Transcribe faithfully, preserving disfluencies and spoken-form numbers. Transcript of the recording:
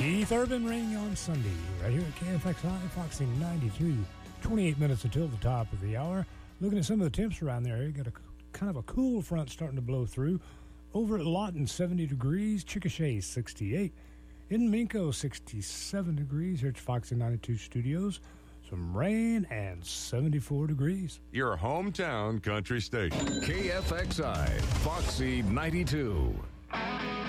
Keith Urban Ring on Sunday, right here at K F X I, Foxy ninety-two. twenty-eight minutes until the top of the hour. Looking at some of the temps around there, you got a kind of a cool front starting to blow through. Over at Lawton, seventy degrees. Chickasha, sixty-eight. In Minko, sixty-seven degrees. Here at Foxy ninety-two Studios. Some rain and seventy-four degrees. Your hometown country station. K F X I, Foxy ninety-two.